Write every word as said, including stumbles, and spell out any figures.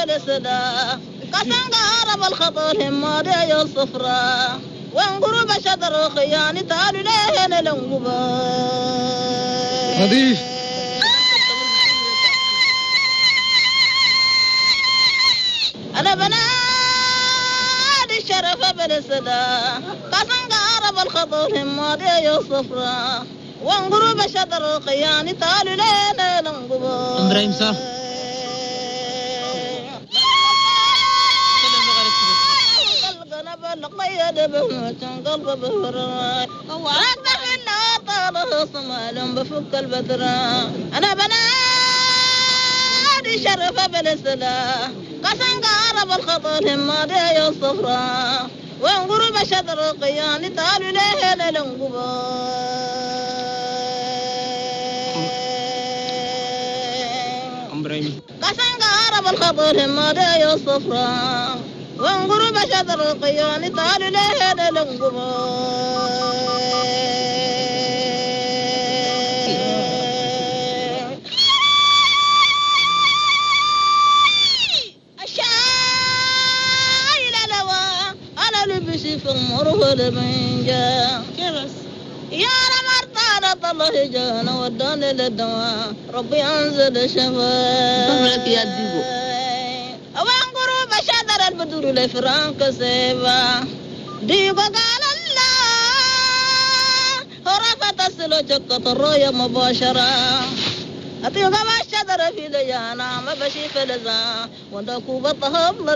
بالسدا كسنغ عرب الخطر هم دي الصفراء وانقرب شطر خياني تعالوا ليه لنقبا نظيف أنا بنادي الشرف بالسدا كسنغ عرب الخطر هم دي الصفراء وانقرب شطر خياني تعالوا ليه لنقبا إبراهيم صح القيد بهمة قلب بهراء ورد في النار صمال بفك البدراء أنا بنادي شرف بالسلا قسنق عرب الخطر هم دي الصفراء وانقرب شطر قيان تعالوا ليه للانقبا قسنق عرب الخطر هم دي الصفراء وانقرب شطر القيان تعالوا ليه للانقبا الشايل لوا انا لبسي في المره لمنجا يا رمرطانة الله جانا وداني للدواء ربي انزل شفاء يا ديبو شادر البدور لفرانك سيبا ديبو قال الله رفت السلو جكت الرؤيا مباشرة أتيوغا ما شادر في ليانا ما بشي فلزا ودكو بطهب